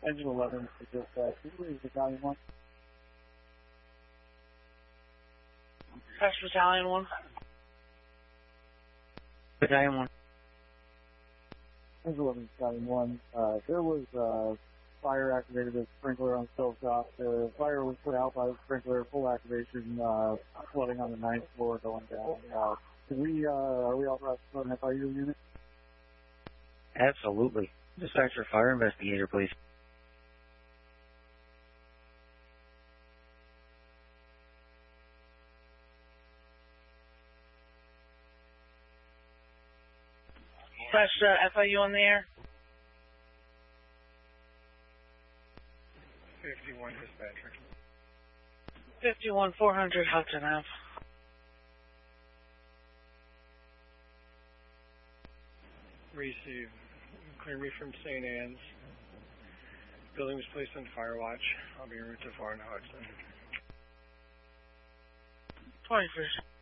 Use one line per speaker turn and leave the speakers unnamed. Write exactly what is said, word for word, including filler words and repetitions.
Engine eleven is just uh, two, is Battalion one.
That's Battalion one. Battalion one.
Engine eleven, Battalion one. Uh, there was uh, fire activated as sprinkler on Stovetop. The fire was put out by the sprinkler, full activation, uh, flooding on the ninth floor going down. Uh, can we, uh, are we authorized to put an F I U unit?
Absolutely. Dispatch for fire investigator, please. Dispatch uh, F I U on the air.
fifty-one dispatcher.
fifty-one four hundred Hudson Ave.
Receive. Clear me from Saint Anne's. Building was placed on fire watch. I'll be en route to Far and Hudson.
twenty-first.